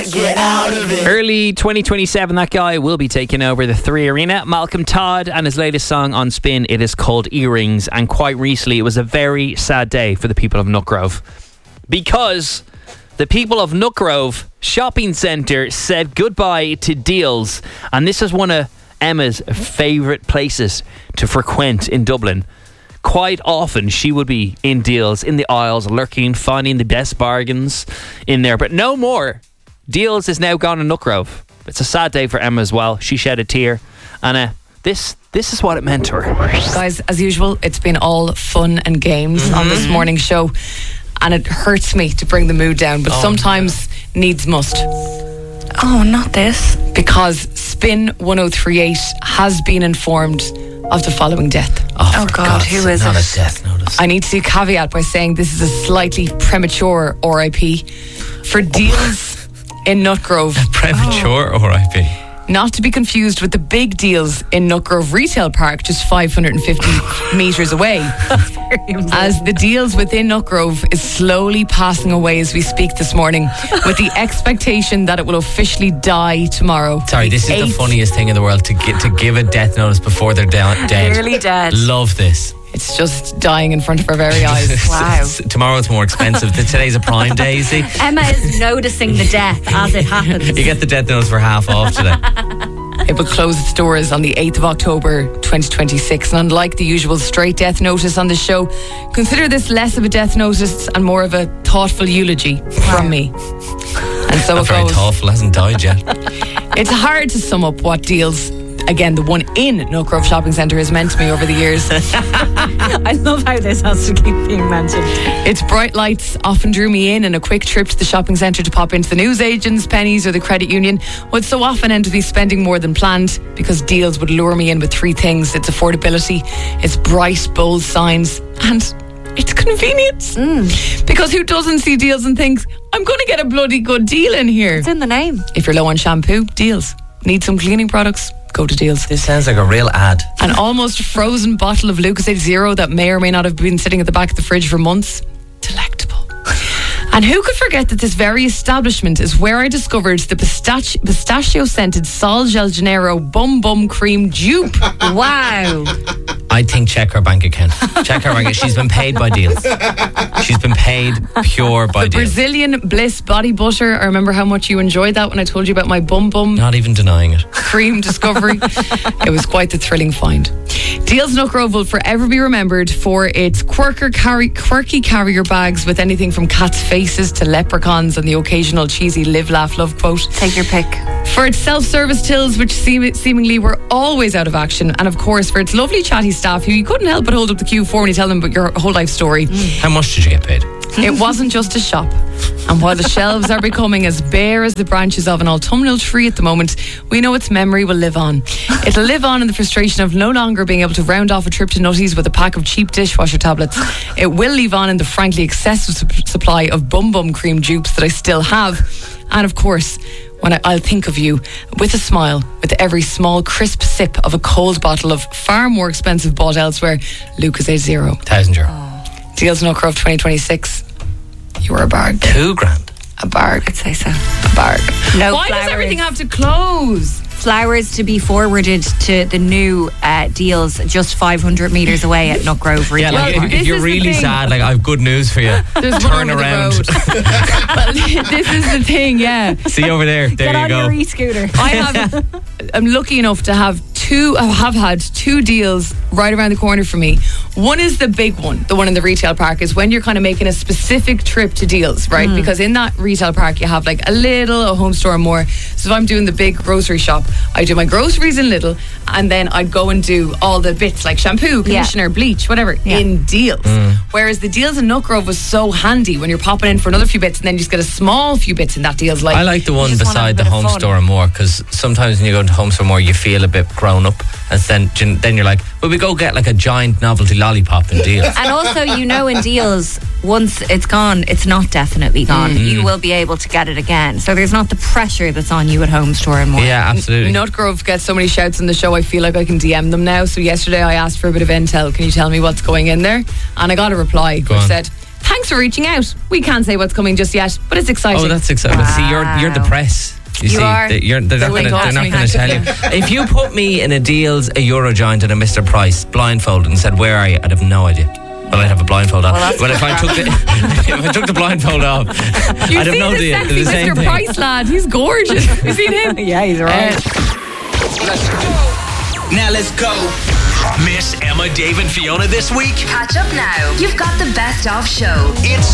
Get out of it. Early 2027, that guy will be taking over the 3 Arena. Malcolm Todd and his latest song on Spin. It is called Earrings. And quite recently, it was a very sad day for the people of Nutgrove, because the people of Nutgrove Shopping Centre said goodbye to Deals. And this is one of Emma's favourite places to frequent in Dublin. Quite often she would be in Deals, in the aisles, lurking, finding the best bargains in there. But no more. Deals is now gone in Nutgrove. It's a sad day for Emma as well. She shed a tear. And this is what it meant to her. Guys, as usual, it's been all fun and games on this morning's show. And it hurts me to bring the mood down, but sometimes needs must. Oh, not this. Because Spin 1038 has been informed of the following death. Oh God, who is not it? a death notice. I need to caveat by saying this is a slightly premature RIP for Deals in Nutgrove. Premature RIP. Not to be confused with the big Deals in Nutgrove Retail Park, just 550 metres away. As the Deals within Nutgrove is slowly passing away as we speak this morning, with the expectation that it will officially die tomorrow. Sorry, this is the funniest thing in the world, to give a death notice before they're dead. Nearly dead. Love this. It's just dying in front of our very eyes. Wow. Tomorrow it's more expensive. Today's a prime day, you see. Emma is noticing the death as it happens. You get the death notice for half off today. It will close its doors on the 8th of October 2026. And unlike the usual straight death notice on the show, consider this less of a death notice and more of a thoughtful eulogy from me. And so Not it very goes. thoughtful, hasn't died yet. It's hard to sum up what Deals, again, the one in Nutgrove Shopping Centre, has meant to me over the years. I love how this has to keep being mentioned. Its bright lights often drew me in, and a quick trip to the shopping centre to pop into the newsagents, Pennies or the credit union would so often end up spending more than planned, because Deals would lure me in with 3 things: its affordability, its bright, bold signs, and its convenience. Because who doesn't see Deals and thinks, I'm going to get a bloody good deal in here? It's in the name. If you're low on shampoo, Deals. Need some cleaning products? Go to Deals. This sounds like a real ad. An almost frozen bottle of Lucozade Zero that may or may not have been sitting at the back of the fridge for months. Delectable. And who could forget that this very establishment is where I discovered the pistachio-scented Sol Gel Gennaro Bum Cream dupe. Wow. I think check her bank account. Check her bank account. She's been paid by Deals. She's been paid pure by The Deals. Brazilian Bliss body butter. I remember how much you enjoyed that when I told you about my Bum Not even denying it. cream discovery. It was quite the thrilling find. Deals Nutgrove will forever be remembered for its quirky carrier bags with anything from cats' faces to leprechauns and the occasional cheesy live, laugh, love quote. Take your pick. For its self-service tills, which seemingly were always out of action. And of course, for its lovely chatty staff who you couldn't help but hold up the queue for when you tell them about your whole life story. How much did you get paid? It wasn't just a shop. And while the shelves are becoming as bare as the branches of an autumnal tree at the moment, we know its memory will live on. It'll live on in the frustration of no longer being able to round off a trip to Nutties with a pack of cheap dishwasher tablets. It will live on in the frankly excessive supply of Bum Cream dupes that I still have. And of course, when I'll think of you with a smile, with every small crisp sip of a cold bottle of far more expensive bought elsewhere, Lucozade Zero. €1,000. Deals Nutgrove 2026. You were a barg. $2,000. A barg. I'd say so. A barg. No Why flowers. does everything have to close? Flowers to be forwarded to the new Deals just 500 metres away at Nutgrove Retail Yeah, like Park. if you're is the really thing. sad, like I have good news for you. There's Turn one over the around. road. Well, this is the thing, yeah. See over there. There Get you on go. your e-scooter. I'm lucky enough to have had 2 deals right around the corner for me. One is the big one, the one in the retail park, is when you're kind of making a specific trip to Deals, right? Because in that retail park you have like a home store and more. So if I'm doing the big grocery shop, I do my groceries in Lidl, and then I'd go and do all the bits like shampoo, conditioner, bleach, whatever, in Deals. Whereas the Deals in Nutgrove was so handy when you're popping in for another few bits, and then you just get a small few bits in that Deals. Like I like the one just wanna have beside a the bit of home fun. store more, because sometimes when you go to home store more you feel a bit grown up, and then you're like, well, we go get like a giant novelty lollipop in Deals. And also, in Deals, once it's gone, it's not definitely gone. You will be able to get it again. So there's not the pressure that's on you at home store and more. Yeah, absolutely. Nutgrove gets so many shouts in the show, I feel like I can DM them now. So yesterday I asked for a bit of intel. Can you tell me what's going in there? And I got a reply which on. said, thanks thanks for reaching out. We can't say what's coming just yet, but it's exciting. Oh, that's exciting. Wow. See, you're the press. You see, are. they're not wouldn't going talk to me. to tell you. If you put me in a Deals, a Eurogiant, and a Mr. Price blindfolded and said, "Where are you?" I'd have no idea. Well, I'd have a blindfold on. Well, Well, if I took the blindfold off, You've I'd have seen no the idea. sexy The same Mr. thing. Price lad. He's gorgeous. You seen him? Yeah, he's right. Now let's go. Miss Emma, Dave, and Fiona this week? Catch up now. You've got the best of show. It's